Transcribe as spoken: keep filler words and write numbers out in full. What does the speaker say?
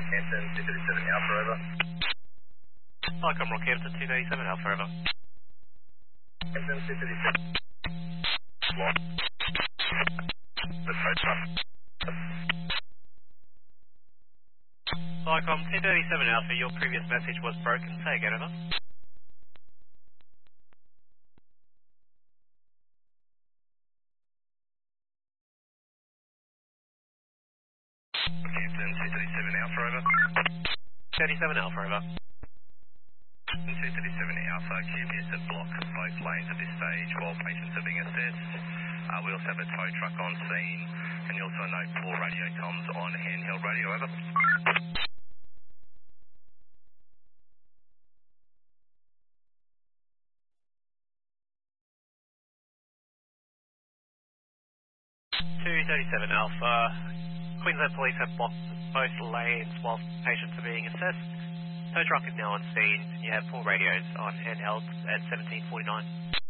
Rockhampton, two thirty-seven Alpha, over. Telecom Rockhampton, two thirty-seven Alpha, over. Hampton, two thirty-seven. Lost. The tow truck. Telecom, two thirty-seven Alpha, your previous message was broken. Say again, over. Rockhampton, two thirty-seven Alpha, over. thirty-seven Alpha, over. two thirty-seven Alpha, Q P S to block both lanes at this stage while patients are being assessed. Uh, we also have a tow truck on scene, and you also note poor radio comms on handheld radio, over. two thirty-seven Alpha, Queensland Police have blocked both lanes whilst patients are being assessed. Tow truck is now on scene. You have four radios on handheld at seventeen forty-nine.